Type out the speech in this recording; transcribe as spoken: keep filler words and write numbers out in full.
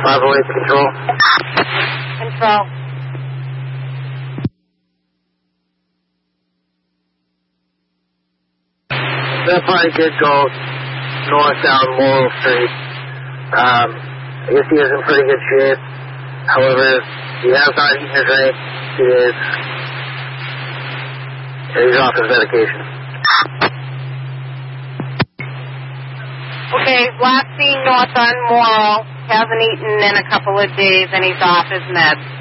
five oh eight to control. Control. That party did go north down Laurel Street. Um, I guess he is in pretty good shape. However, he has not eaten or drank. He is. He's off his medication. Okay, last seen north on Morrow. Hasn't eaten in a couple of days, and he's off his meds.